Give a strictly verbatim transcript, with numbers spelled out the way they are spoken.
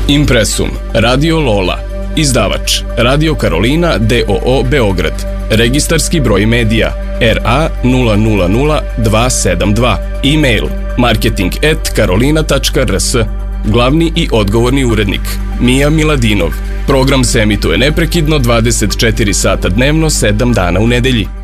Impresum, Radio Lola, izdavač, Radio Karolina d o o Beograd, registarski broj medija R A nula nula nula dva sedam dva, e-mail marketing at karolina tačka r s, glavni i odgovorni urednik Mija Miladinov. Program se emituje neprekidno dvadeset četiri sata dnevno, sedam dana u nedelji.